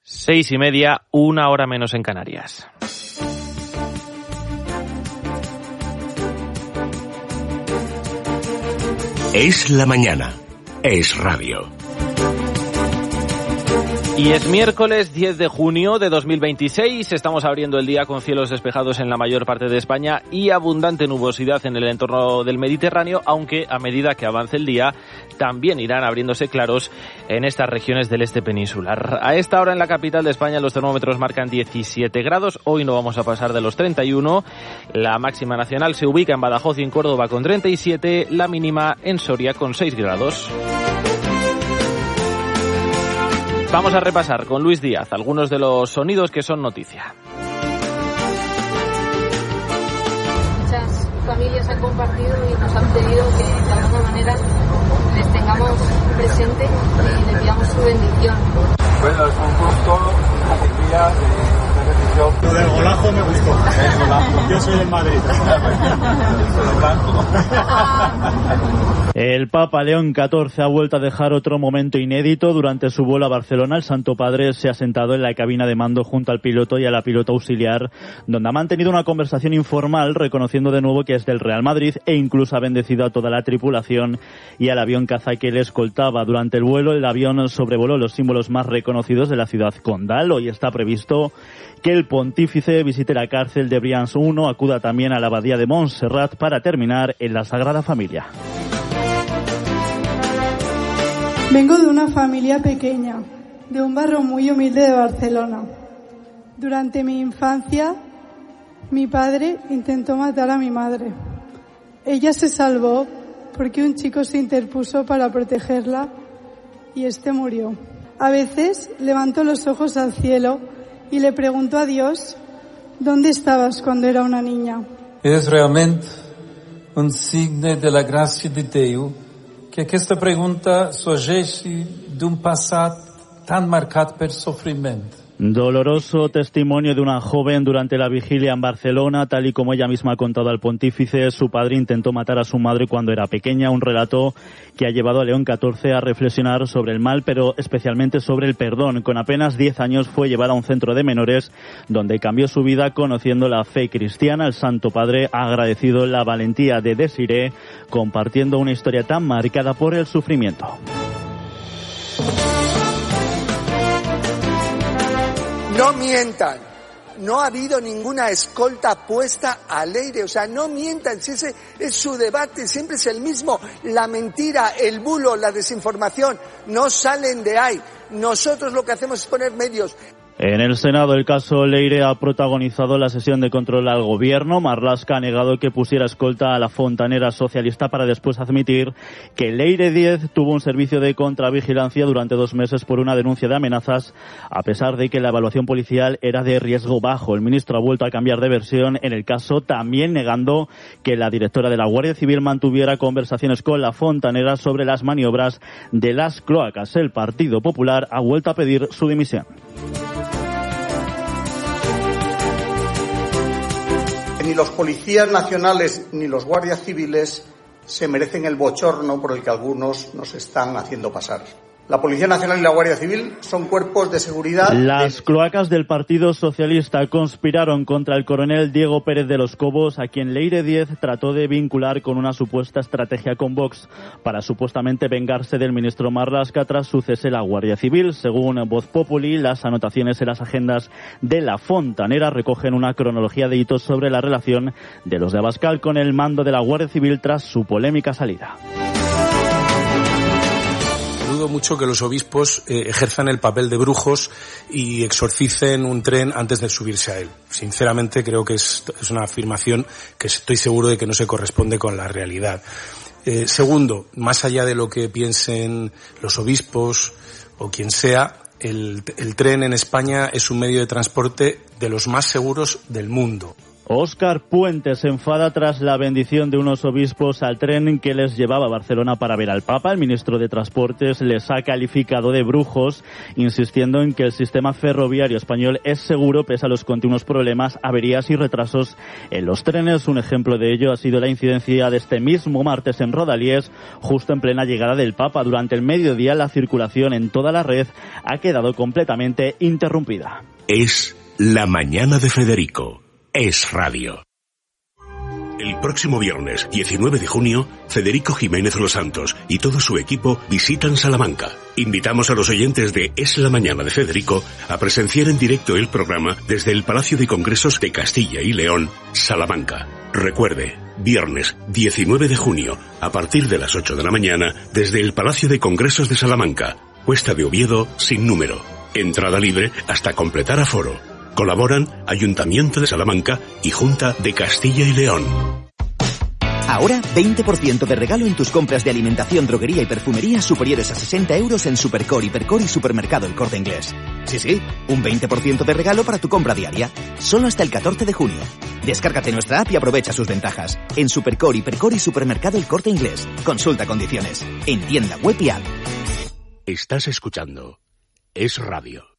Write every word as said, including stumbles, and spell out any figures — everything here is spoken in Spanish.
Seis y media, una hora menos en Canarias. Es la mañana. Es radio. Y es miércoles diez de junio de dos mil veintiséis, estamos abriendo el día con cielos despejados en la mayor parte de España y abundante nubosidad en el entorno del Mediterráneo, aunque a medida que avance el día también irán abriéndose claros en estas regiones del este peninsular. A esta hora en la capital de España los termómetros marcan diecisiete grados, hoy no vamos a pasar de los treinta y uno, la máxima nacional se ubica en Badajoz y en Córdoba con treinta y siete, la mínima en Soria con seis grados. Vamos a repasar con Luis Díaz algunos de los sonidos que son noticia. Muchas familias han compartido y nos han pedido que de alguna manera les tengamos presente y les pidamos su bendición. Bueno, es un gusto, una alegría de... Lo del golazo me gustó. El golazo. Yo soy del Madrid. El Papa León catorce ha vuelto a dejar otro momento inédito. Durante su vuelo a Barcelona, el Santo Padre se ha sentado en la cabina de mando junto al piloto y a la pilota auxiliar, donde ha mantenido una conversación informal, reconociendo de nuevo que es del Real Madrid e incluso ha bendecido a toda la tripulación y al avión caza que le escoltaba. Durante el vuelo, el avión sobrevoló los símbolos más reconocidos de la ciudad condal. Hoy está previsto que el pontífice visite la cárcel de Brians uno, acuda también a la abadía de Montserrat para terminar en la Sagrada Familia. Vengo de una familia pequeña, de un barrio muy humilde de Barcelona. Durante mi infancia, mi padre intentó matar a mi madre. Ella se salvó porque un chico se interpuso para protegerla y este murió. A veces levanto los ojos al cielo y le pregunto a Dios, ¿dónde estabas cuando era una niña? Es realmente un signo de la gracia de Dios que aquesta pregunta sorgeixi d'un passat tan marcat per sofriment. Doloroso testimonio de una joven durante la vigilia en Barcelona. Tal y como ella misma ha contado al pontífice, su padre intentó matar a su madre cuando era pequeña. Un relato que ha llevado a León catorce a reflexionar sobre el mal, pero especialmente sobre el perdón. Con apenas diez años fue llevada a un centro de menores donde cambió su vida conociendo la fe cristiana. El Santo Padre ha agradecido la valentía de Desiree compartiendo una historia tan marcada por el sufrimiento. No mientan, no ha habido ninguna escolta puesta al aire, o sea, no mientan, si ese es su debate, siempre es el mismo, la mentira, el bulo, la desinformación, no salen de ahí. Nosotros lo que hacemos es poner medios. En el Senado, el caso Leire ha protagonizado la sesión de control al gobierno. Marlaska ha negado que pusiera escolta a la fontanera socialista para después admitir que Leire diez tuvo un servicio de contravigilancia durante dos meses por una denuncia de amenazas, a pesar de que la evaluación policial era de riesgo bajo. El ministro ha vuelto a cambiar de versión en el caso, también negando que la directora de la Guardia Civil mantuviera conversaciones con la fontanera sobre las maniobras de las cloacas. El Partido Popular ha vuelto a pedir su dimisión. Ni los policías nacionales ni los guardias civiles se merecen el bochorno por el que algunos nos están haciendo pasar. La Policía Nacional y la Guardia Civil son cuerpos de seguridad. Las cloacas del Partido Socialista conspiraron contra el coronel Diego Pérez de los Cobos, a quien Leire diez trató de vincular con una supuesta estrategia con Vox para supuestamente vengarse del ministro Marlaska tras su cese en la Guardia Civil. Según Voz Populi, las anotaciones en las agendas de la fontanera recogen una cronología de hitos sobre la relación de los de Abascal con el mando de la Guardia Civil tras su polémica salida. Dudo mucho que los obispos eh, ejerzan el papel de brujos y exorcicen un tren antes de subirse a él. Sinceramente creo que es, es una afirmación que estoy seguro de que no se corresponde con la realidad. Eh, segundo, más allá de lo que piensen los obispos o quien sea, el, el tren en España es un medio de transporte de los más seguros del mundo. Óscar Puente se enfada tras la bendición de unos obispos al tren que les llevaba a Barcelona para ver al Papa. El ministro de Transportes les ha calificado de brujos, insistiendo en que el sistema ferroviario español es seguro pese a los continuos problemas, averías y retrasos en los trenes. Un ejemplo de ello ha sido la incidencia de este mismo martes en Rodalies, justo en plena llegada del Papa. Durante el mediodía la circulación en toda la red ha quedado completamente interrumpida. Es la mañana de Federico. Es Radio. El próximo viernes, diecinueve de junio, Federico Jiménez Los Santos y todo su equipo visitan Salamanca. Invitamos a los oyentes de Es la Mañana de Federico a presenciar en directo el programa desde el Palacio de Congresos de Castilla y León, Salamanca. Recuerde, viernes diecinueve de junio, a partir de las ocho de la mañana, desde el Palacio de Congresos de Salamanca, Cuesta de Oviedo, sin número. Entrada libre hasta completar aforo. Colaboran Ayuntamiento de Salamanca y Junta de Castilla y León. Ahora, veinte por ciento de regalo en tus compras de alimentación, droguería y perfumería superiores a sesenta euros en Supercore, Hipercore y Supermercado El Corte Inglés. Sí, sí, un veinte por ciento de regalo para tu compra diaria. Solo hasta el catorce de junio. Descárgate nuestra app y aprovecha sus ventajas. En Supercore, Hipercore y Supermercado El Corte Inglés. Consulta condiciones. En tienda web y app. Estás escuchando Es Radio.